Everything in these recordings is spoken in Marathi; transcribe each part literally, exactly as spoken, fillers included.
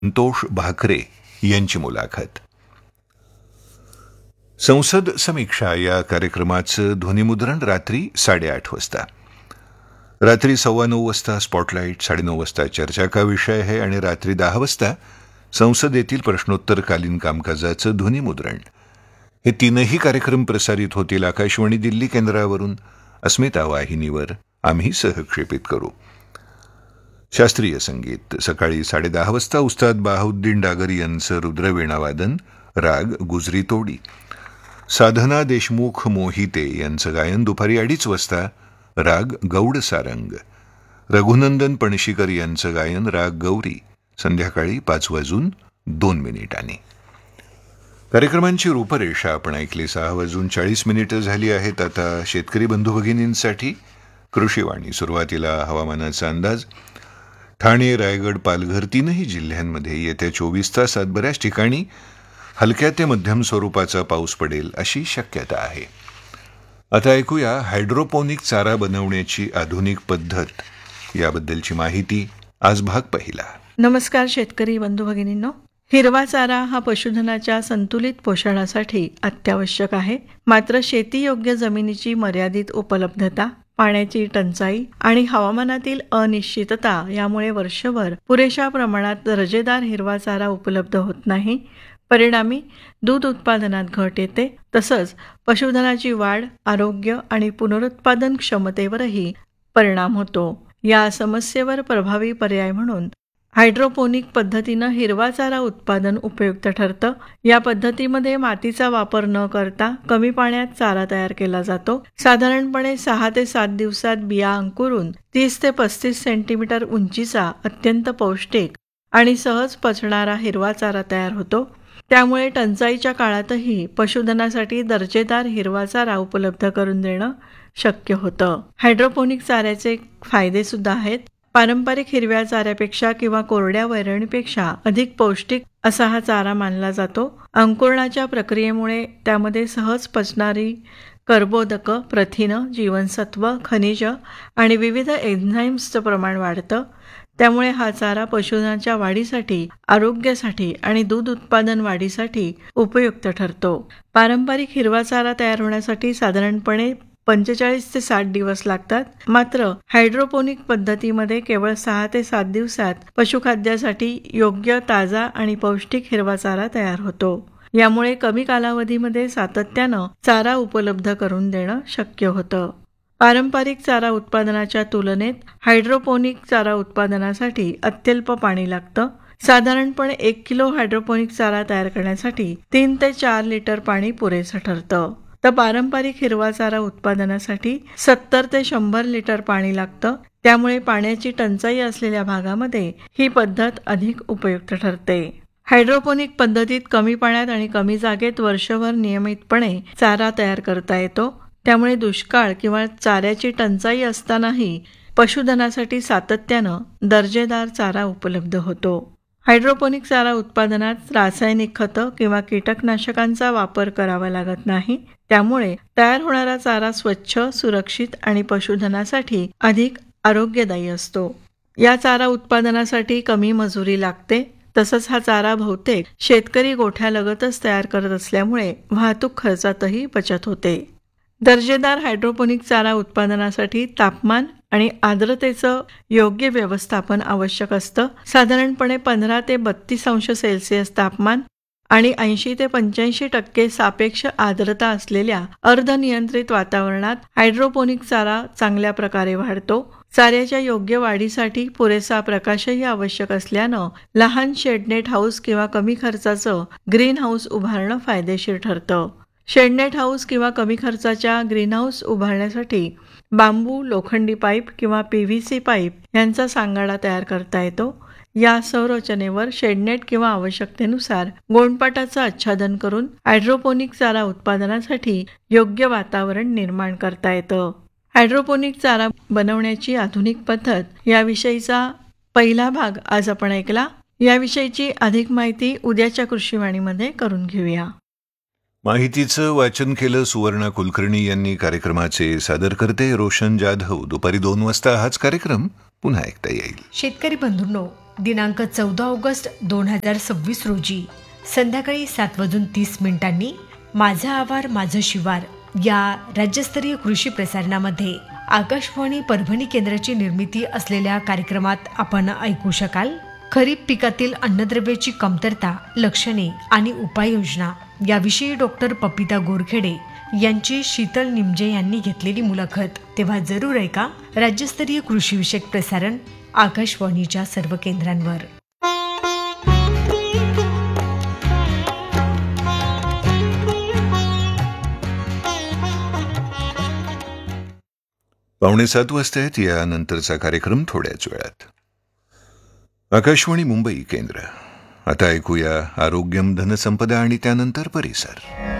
संतोष भाकरे यांची मुलाखत. संसद समीक्षा या कार्यक्रमाचं ध्वनिमुद्रण रात्री साडेआठ वाजता. रात्री सव्वा नऊ वाजता स्पॉटलाईट, साडेनऊ वाजता चर्चा का विषय आहे आणि रात्री दहा वाजता संसदेतील प्रश्नोत्तरकालीन कामकाजाचं ध्वनिमुद्रण. हे तीनही कार्यक्रम प्रसारित होतील आकाशवाणी दिल्ली केंद्रावरून. अस्मिता वाहिनीवर आम्ही सहक्षेपित करू. शास्त्रीय संगीत सकाळी साडेदहा वाजता उस्ताद बाहुद्दीन डागर यांचं रुद्रवीणावादन, राग गुजरी तोडी. साधना देशमुख मोहिते यांचं गायन दुपारी अडीच वाजता, राग गौड सारंग. रघुनंदन पणशीकर यांचं गायन, राग गौरी, संध्याकाळी पाच वाजून दोन मिनिटांनी. कार्यक्रमांची रूपरेषा आपण ऐकली. सहा वाजून चाळीस मिनिटं झाली आहेत. आता शेतकरी बंधू भगिनींसाठी कृषीवाणी. सुरुवातीला हवामानाचा अंदाज. ठाणे, रायगड, पालघर तीनही जिल्ह्यांमध्ये येत्या चोवीस तासात बऱ्याच ठिकाणी हलक्या ते मध्यम स्वरूपाचा पाऊस पडेल अशी शक्यता आहे. आता ऐकूया हायड्रोपोनिक चारा बनवण्याची आधुनिक पद्धत याबद्दलची माहिती. आज भाग पहिला. नमस्कार शेतकरी बंधू भगिनींनो. हिरवा चारा हा पशुधनाच्या संतुलित पोषणासाठी अत्यावश्यक आहे. मात्र शेतीयोग्य जमिनीची मर्यादित उपलब्धता, पाण्याची टंचाई आणि हवामानातील अनिश्चितता यामुळे वर्षभर पुरेशा प्रमाणात दर्जेदार हिरवा चारा उपलब्ध होत नाही. परिणामी दूध उत्पादनात घट येते. तसंच पशुधनाची वाढ, आरोग्य आणि पुनरुत्पादन क्षमतेवरही परिणाम होतो. या समस्येवर प्रभावी पर्याय म्हणून हायड्रोपोनिक पद्धतीनं हिरवा चारा उत्पादन उपयुक्त ठरतं. या पद्धतीमध्ये मातीचा वापर न करता कमी पाण्यात चारा तयार केला जातो. साधारणपणे सहा ते सात दिवसात बिया अंकुरून तीस ते पस्तीस सेंटीमीटर उंचीचा अत्यंत पौष्टिक आणि सहज पचणारा हिरवा चारा तयार होतो. त्यामुळे टंचाईच्या काळातही पशुधनासाठी दर्जेदार हिरवा चारा उपलब्ध करून देणं शक्य होतं. हायड्रोपोनिक चाऱ्याचे फायदे सुद्धा आहेत. पारंपरिक हिरव्या चाऱ्यापेक्षा किंवा कोरड्या वैरणीपेक्षा अधिक पौष्टिक असा हा चारा मानला जातो. अंकुरणाच्या प्रक्रियेमुळे त्यामध्ये सहज पचणारी कर्बोदकं, प्रथिनं, जीवनसत्व, खनिज आणि विविध एन्झाईम्सचं प्रमाण वाढतं. त्यामुळे हा चारा पशुधनाच्या वाढीसाठी, आरोग्यासाठी आणि दूध उत्पादन वाढीसाठी उपयुक्त ठरतो. पारंपरिक हिरवा चारा तयार होण्यासाठी साधारणपणे पंचेचाळीस ते साठ दिवस लागतात. मात्र हायड्रोपोनिक पद्धतीमध्ये केवळ सहा ते सात दिवसात पशुखाद्यासाठी योग्य, ताजा आणि पौष्टिक हिरवा चारा तयार होतो. यामुळे कमी कालावधीमध्ये सातत्यानं चारा उपलब्ध करून देणं शक्य होतं. पारंपरिक चारा उत्पादनाच्या तुलनेत हायड्रोपोनिक चारा उत्पादनासाठी अत्यल्प पाणी लागतं. साधारणपणे एक किलो हायड्रोपोनिक चारा तयार करण्यासाठी तीन ते चार लिटर पाणी पुरेसं ठरतं. तर पारंपरिक हिरवा चारा उत्पादनासाठी सत्तर ते शंभर लिटर पाणी लागतं. त्यामुळे पाण्याची टंचाई असलेल्या भागामध्ये ही पद्धत अधिक उपयुक्त ठरते. हायड्रोपोनिक पद्धतीत कमी पाण्यात आणि कमी जागेत वर्षभर नियमितपणे चारा तयार करता येतो. त्यामुळे दुष्काळ किंवा चाऱ्याची टंचाई असतानाही पशुधनासाठी सातत्यानं दर्जेदार चारा उपलब्ध होतो. हायड्रोपोनिक चारा उत्पादनात रासायनिक खतं किंवा कीटकनाशकांचा वापर करावा लागत नाही. त्यामुळे तयार होणारा चारा स्वच्छ, सुरक्षित आणि पशुधनासाठी अधिक आरोग्यदायी असतो. या चारा उत्पादनासाठी कमी मजुरी लागते. तसंच हा चारा बहुतेक शेतकरी गोठ्यालगतच तयार करत असल्यामुळे वाहतूक खर्चातही बचत होते. दर्जेदार हायड्रोपोनिक चारा उत्पादनासाठी तापमान आणि आर्द्रतेचं योग्य व्यवस्थापन आवश्यक असतं. साधारणपणे पंधरा ते बत्तीस अंश सेल्सिअस तापमान आणि ऐंशी ते पंच्याऐंशी टक्के सापेक्ष आर्द्रता असलेल्या अर्धनियंत्रित वातावरणात हायड्रोपोनिक चारा चांगल्या प्रकारे वाढतो. चाऱ्याच्या योग्य वाढीसाठी पुरेसा प्रकाशही आवश्यक असल्यानं लहान शेडनेट हाऊस किंवा कमी खर्चाचं ग्रीन हाऊस उभारणं फायदेशीर ठरतं. शेडनेट हाऊस किंवा कमी खर्चाच्या ग्रीन हाऊस उभारण्यासाठी बांबू, लोखंडी पाईप किंवा पी व्ही सी पाईप यांचा सांगाडा तयार करता येतो. या संरचनेवर शेडनेट किंवा आवश्यकतेनुसार गोंडपाटाचं आच्छादन करून हायड्रोपोनिक चारा उत्पादनासाठी योग्य वातावरण निर्माण करता येतं. हायड्रोपोनिक चारा बनवण्याची आधुनिक पद्धत याविषयीचा पहिला भाग आज आपण ऐकला. याविषयीची अधिक माहिती उद्याच्या कृषीवाणीमध्ये करून घेऊया. माहितीचं वाचन केलं सुवर्णा कुलकर्णी यांनी. कार्यक्रमाचे सादरकर्ते रोशन जाधव. दुपारी दोन वाजता हाच कार्यक्रम पुन्हा ऐकता येईल. शेतकरी बंधूंनो, दिनांक चौदा ऑगस्ट दोन हजार सव्वीस रोजी संध्याकाळी सात वाजून तीस मिनिटांनी माझा आवार माझं शिवार या राज्यस्तरीय कृषी प्रसारणामध्ये आकाशवाणी परभणी केंद्राची निर्मिती असलेल्या कार्यक्रमात आपण ऐकू शकाल खरीप पिकातील अन्नद्रव्याची कमतरता, लक्षणे आणि उपाययोजना याविषयी डॉक्टर पपिता गोरखेडे यांची शीतल निमजे यांनी घेतलेली मुलाखत. तेव्हा जरूर ऐका राज्यस्तरीय कृषीविषयक प्रसारण आकाशवाणीच्या सर्व केंद्रांवर. पावणे सात वाजता आहेत. यानंतरचा कार्यक्रम थोड्याच वेळात. आकाशवाणी मुंबई केंद्र. आता ऐकूया आरोग्यम धनसंपदा आणि त्यानंतर परिसर.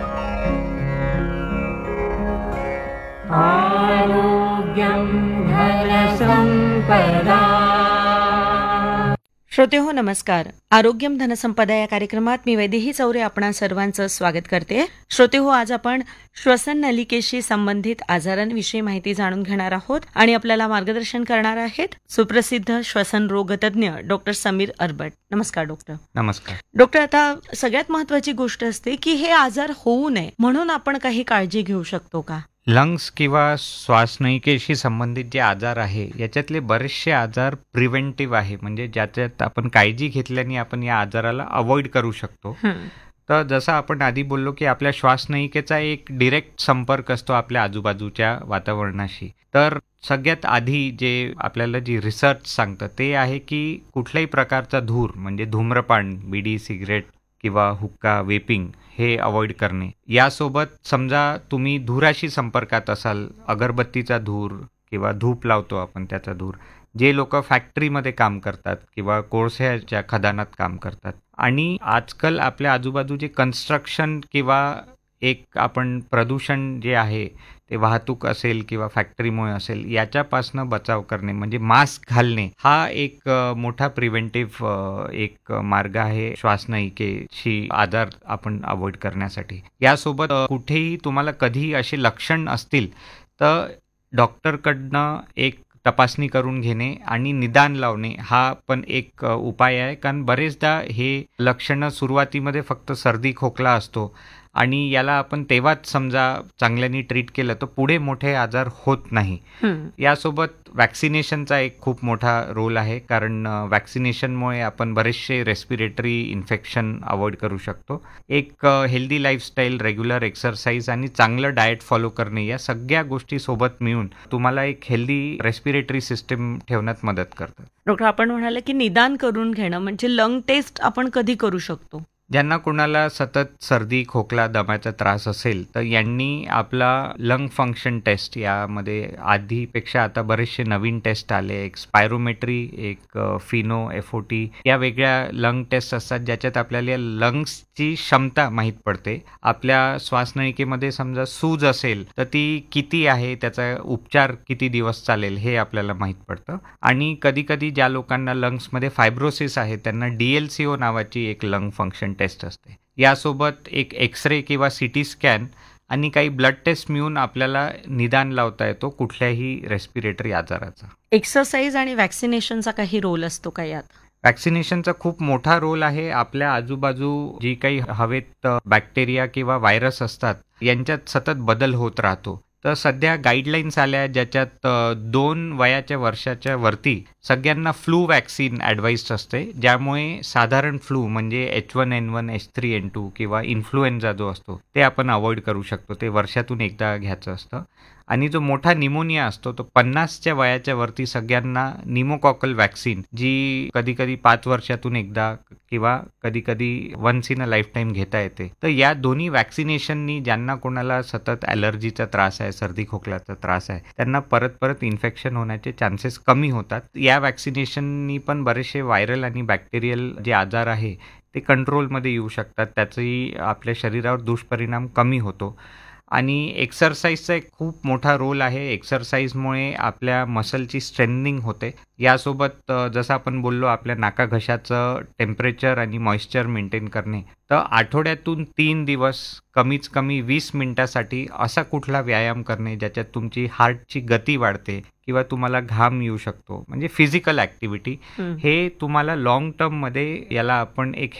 आरोग्यम धनसंपदा. श्रोते हो नमस्कार. आरोग्यम धनसंपदा या कार्यक्रमात मी वैदेही चौरे आपणा सर्वांचं स्वागत करते. श्रोते हो, आज आपण श्वसन नलिकेशी संबंधित आजारांविषयी माहिती जाणून घेणार आहोत आणि आपल्याला मार्गदर्शन करणार आहेत सुप्रसिद्ध श्वसन रोग तज्ज्ञ डॉक्टर समीर अरबट. नमस्कार डॉक्टर. नमस्कार डॉक्टर. आता सगळ्यात महत्वाची गोष्ट असते की हे आजार होऊ नये म्हणून आपण काही काळजी घेऊ शकतो का? लंग्स किंवा श्वासनलिकेशी संबंधित जे आजार आहे याच्यातले बरेचसे आजार प्रिव्हेंटिव्ह आहे, म्हणजे ज्याच्यात आपण काळजी घेतल्याने आपण या आजाराला अवॉइड करू शकतो. तर जसं आपण आधी बोललो की आपल्या श्वासनलिकेचा एक डिरेक्ट संपर्क असतो आपल्या आजूबाजूच्या वातावरणाशी. तर सगळ्यात आधी जे आपल्याला जी रिसर्च सांगतं ते आहे की कुठल्याही प्रकारचा धूर म्हणजे धूम्रपान, बिडी, सिगरेट किंवा हुक्का, वेपिंग हे अवॉइड करणे. यासोबत समजा तुम्ही धुराशी संपर्कात असाल, अगरबत्तीचा धूर किंवा धूप लावतो आपण त्याचा धूर, जे लोक फॅक्टरीमध्ये काम करतात किंवा कोळशाच्या खदानात काम करतात, आणि आजकाल आपल्या आजूबाजू जे कन्स्ट्रक्शन किंवा एक आपण प्रदूषण जे आहे ते वाहतूक असेल किंवा फॅक्टरीमुळे असेल याच्यापासनं बचाव करणे म्हणजे मास्क घालणे हा एक मोठा प्रिव्हेंटिव्ह एक मार्ग आहे श्वासनलिकेशी आजार आपण अवॉइड करण्यासाठी. यासोबत कुठेही तुम्हाला कधीही असे लक्षण असतील तर डॉक्टरकडनं एक तपासणी करून घेणे आणि निदान लावणे हा पण एक उपाय आहे. कारण बरेचदा हे लक्षणं सुरुवातीमध्ये फक्त सर्दी खोकला असतो आणि याला आपण तेव्हाच समजा चांगल्याने ट्रीट केलं तर पुढे मोठे आजार होत नाही. यासोबत वॅक्सिनेशनचा एक खूप मोठा रोल आहे, कारण वॅक्सिनेशनमुळे आपण बरेचसे रेस्पिरेटरी इन्फेक्शन अवॉइड करू शकतो. एक हेल्दी लाईफस्टाईल, रेग्युलर एक्सरसाइज आणि चांगलं डाएट फॉलो करणे या सगळ्या गोष्टी सोबत मिळून तुम्हाला एक हेल्दी रेस्पिरेटरी सिस्टीम ठेवण्यात मदत करतात. डॉक्टर, आपण म्हणाले की निदान करून घेणं म्हणजे लंग टेस्ट आपण कधी करू शकतो? ज्यांना कोणाला सतत सर्दी खोकला दम्याचा त्रास असेल तर यांनी आपला लंग फंक्शन टेस्ट, यामध्ये आधीपेक्षा आता बरेचसे नवीन टेस्ट आले, एक स्पायरोमेट्री, एक फिनो, एफ ओ टी या वेगळ्या लंग टेस्ट असतात ज्याच्यात आपल्याला लंग्सची क्षमता माहीत पडते. आपल्या श्वासनलिकेमध्ये समजा सूज असेल तर ती किती आहे, त्याचा उपचार किती दिवस चालेल हे आपल्याला माहीत पडतं. आणि कधी कधी ज्या लोकांना लंग्समध्ये फायब्रोसिस आहे त्यांना डी एल सी ओ नावाची एक लंग फंक्शन टेस्ट असते. यासोबत एक एक्सरे किंवा सिटी स्कॅन आणि काही ब्लड टेस्ट मिळून आपल्याला निदान लावता येतो कुठल्याही रेस्पिरेटरी आजाराचा. एक्सरसाइज आणि वॅक्सिनेशनचा काही रोल असतो का यात? वॅक्सिनेशनचा खूप मोठा रोल आहे. आपल्या आजूबाजू जी काही हवेत बॅक्टेरिया किंवा व्हायरस असतात यांच्यात सतत बदल होत राहतो. तर सध्या गाईडलाईन्स आल्या ज्याच्यात दोन वयाच्या वर्षाच्या वरती सगळ्यांना फ्लू वॅक्सिन ॲडवाइस्ड असते, ज्यामुळे साधारण फ्लू म्हणजे H one N one, H three N to किंवा इन्फ्लुएन्झा जो असतो ते आपण अवॉइड करू शकतो. ते वर्षातून एकदा घ्यायचं असतं. आणि जो मोठा निमोनिया असतो तो पन्नासच्या वयाच्या वरती सगळ्यांना निमोकॉकल वॅक्सिन, जी कधी कधी पाच वर्षातून एकदा किंवा कधी कधी once in a life time घेता येते. तर या दोन्ही वॅक्सिनेशननी ज्यांना कोणाला सतत ॲलर्जीचा त्रास आहे, सर्दी खोकल्याचा त्रास आहे, त्यांना परत परत इन्फेक्शन होण्याचे चान्सेस कमी होतात. या वॅक्सिनेशननी पण बरेचसे व्हायरल आणि बॅक्टेरियल जे आजार आहे ते कंट्रोलमध्ये येऊ शकतात. त्याचाही आपल्या शरीरावर दुष्परिणाम कमी होतो. आणि एक्सरसाइजचा एक खूप मोठा रोल आहे. एक्सरसाइजमुळे आपल्या मसलची स्ट्रेंथनिंग होते. यासोबत अ, जसं आपण बोललो आपल्या नाकाघशाचं टेम्परेचर आणि मॉइश्चर मेंटेन करणे. तर आठवड्यातून तीन दिवस कमीत कमी वीस मिनिटासाठी असा कुठला व्यायाम करणे ज्याच्यात तुमची हार्टची गती वाढते किंवा तुम्हाला घाम येऊ शकतो, म्हणजे फिजिकल ॲक्टिव्हिटी. हं. हे तुम्हाला लाँग टर्ममध्ये याला आपण एक